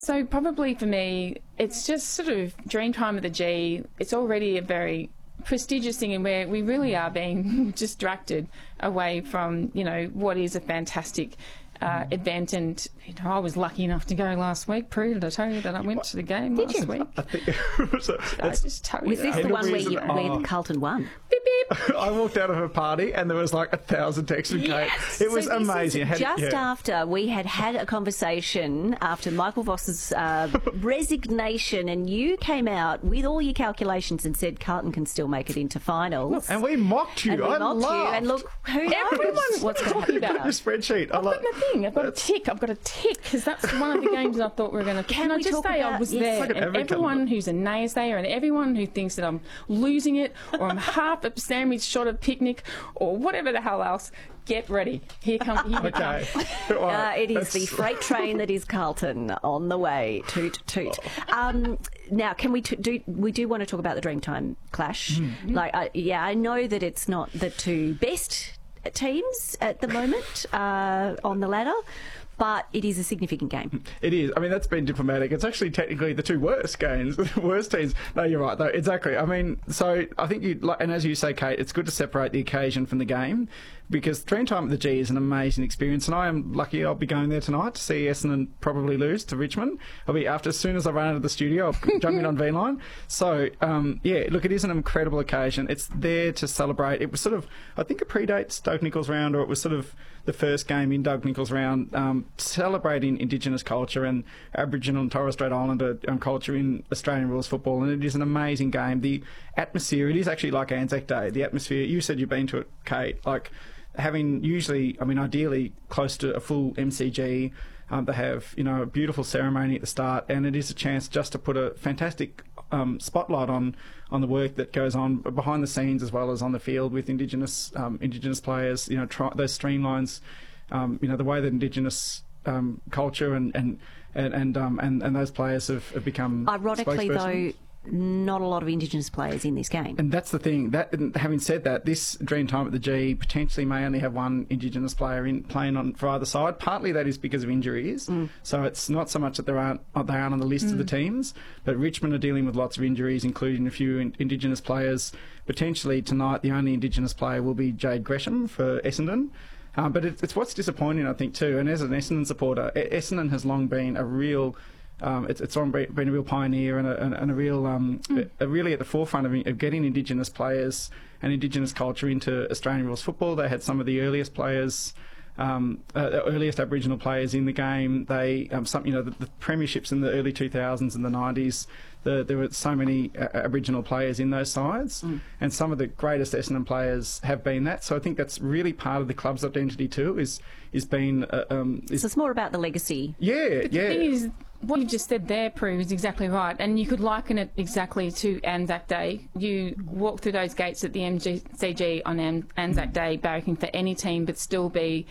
So probably for me, it's just sort of Dreamtime at the G. It's already a very prestigious thing, and where we really are being distracted away from, you know, what is a fantastic event. And you know, I was lucky enough to go last week. Prue, did I tell you that I went to the game last week? I think I just tell you Was this that. the one where Carlton won? Beep, beep. I walked out of a party and there was like 1,000 texts from Kate. It was So this amazing. is just after we had a conversation after Michael Voss's resignation, and you came out with all your calculations and said Carlton can still make it into finals. And we mocked you. And we I mocked you. laughed. And look, who knows Everyone- what's going to talking happen? about? Your spreadsheet. I've got nothing. I've got a tick. I've got a tick because that's one of the games I thought we were going to. Can I we just talk say I about- was yes. there, Look at and every everyone colour. who's a naysayer and everyone who thinks that I'm losing it or I'm half a sandwich short of picnic or whatever the hell else, get ready. Here we come. Okay. Right. It is That's- the freight train that is Carlton on the way. Toot toot. Now, can we we do want to talk about the Dreamtime clash? Like, I know that it's not the two best teams at the moment on the ladder, but it is a significant game. It is. I mean, that's been diplomatic. It's actually technically the two worst games, the worst teams. No, you're right, though. Exactly. I mean, so I think and as you say, Kate, it's good to separate the occasion from the game, because Dreamtime at the G is an amazing experience, and I am lucky I'll be going there tonight to see Essendon probably lose to Richmond. I'll be as soon as I run out of the studio, I'll jump in on V-Line. So, yeah, look, it is an incredible occasion. It's there to celebrate. It was sort of, I think it predates Doug Nicholls round, or it was sort of the first game in Doug Nicholls round, celebrating Indigenous culture and Aboriginal and Torres Strait Islander culture in Australian rules football, and it is an amazing game. The atmosphere, it is actually like Anzac Day. The atmosphere, you said you've been to it, Kate, like having usually, I mean, ideally close to a full MCG. They have, you know, a beautiful ceremony at the start, and it is a chance just to put a fantastic spotlight on the work that goes on behind the scenes as well as on the field with Indigenous players. You know, those streamlines, you know, the way that Indigenous culture and those players have become Ironically, spokespersons. though, not a lot of Indigenous players in this game. And that's the thing. That, having said that, this Dreamtime at the G potentially may only have one Indigenous player playing on for either side. Partly that is because of injuries. So it's not so much that they aren't on the list of the teams, but Richmond are dealing with lots of injuries, including a few Indigenous players. Potentially tonight, the only Indigenous player will be Jade Gresham for Essendon. But it's what's disappointing, I think, too. And as an Essendon supporter, Essendon has long been a real... it's been a real pioneer and a real really at the forefront of getting Indigenous players and Indigenous culture into Australian rules football. They had some of the earliest players, earliest Aboriginal players in the game. They the premierships in the early 2000s and the 90s. There were so many Aboriginal players in those sides, and some of the greatest Essendon players have been that. So I think that's really part of the club's identity too. Is being So it's more about the legacy. yeah. The thing is, what you just said there, Prue, is exactly right. And you could liken it exactly to Anzac Day. You walk through those gates at the MCG on Anzac Day, barracking for any team, but still be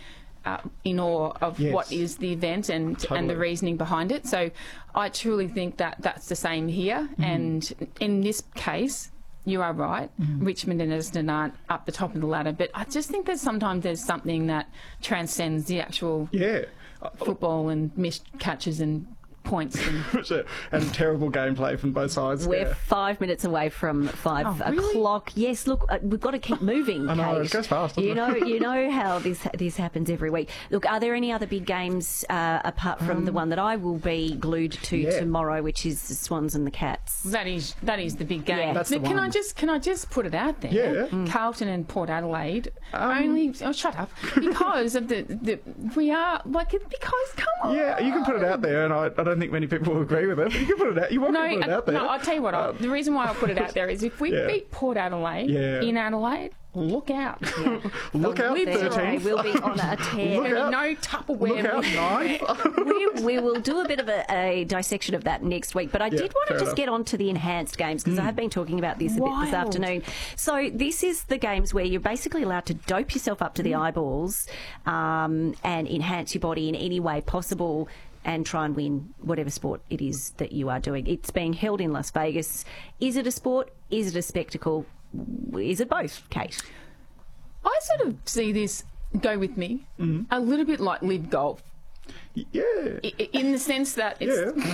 in awe of what is the event and the reasoning behind it. So I truly think that that's the same here. And in this case, you are right. Richmond and Essendon aren't up the top of the ladder. But I just think that sometimes there's something that transcends the actual football and missed catches and points and terrible gameplay from both sides. We're 5 minutes away from 5 o'clock. Yes, look, we've got to keep moving. I know, Kate. it goes fast, doesn't it? You know how this happens every week. Look, are there any other big games apart from the one that I will be glued to tomorrow, which is the Swans and the Cats? That is the big game. Yeah. That's the But can one. I just put it out there? Yeah. Carlton and Port Adelaide only. Oh, shut up! Because of we are like because come on. Yeah, you can put it out there, and I don't think many people will agree with it, but you can put it out. You want to put it out there. No, I'll tell you what. The reason why I put it out there is if we beat Port Adelaide in Adelaide, look out. Look out, There 13th. will be on a tear. Look out. No Tupperware. Look out, 9th. We will do a bit of a dissection of that next week. But I did want to fair just enough. get on to the enhanced games because I have been talking about this a bit this Wild. afternoon. So this is the games where you're basically allowed to dope yourself up to the eyeballs and enhance your body in any way possible and try and win whatever sport it is that you are doing. It's being held in Las Vegas. Is it a sport? Is it a spectacle? Is it both, Kate? I sort of see this, go with me, a little bit like live golf. Yeah. In the sense that it's